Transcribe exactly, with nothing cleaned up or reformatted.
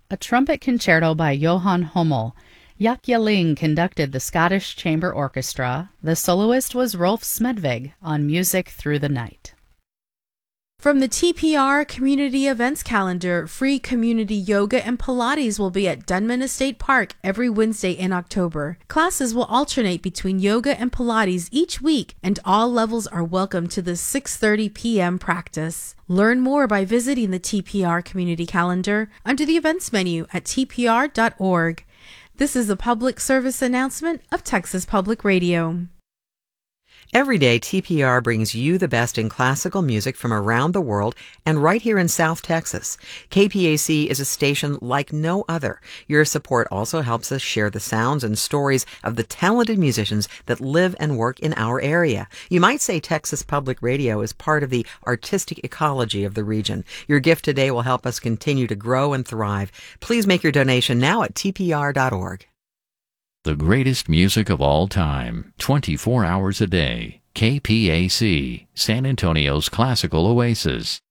A trumpet concerto by Johann Hummel. Jaakje Ling conducted the Scottish Chamber Orchestra. The soloist was Rolf Smedvig on Music Through the Night. From the T P R Community Events Calendar, free community yoga and Pilates will be at Dunman Estate Park every Wednesday in October. Classes will alternate between yoga and Pilates each week, and all levels are welcome to the six thirty p.m. practice. Learn more by visiting the T P R Community Calendar under the events menu at t p r dot org. This is a public service announcement of Texas Public Radio. Every day, T P R brings you the best in classical music from around the world and right here in South Texas. K P A C is a station like no other. Your support also helps us share the sounds and stories of the talented musicians that live and work in our area. You might say Texas Public Radio is part of the artistic ecology of the region. Your gift today will help us continue to grow and thrive. Please make your donation now at t p r dot org. The greatest music of all time, twenty-four hours a day. K P A C, San Antonio's classical oasis.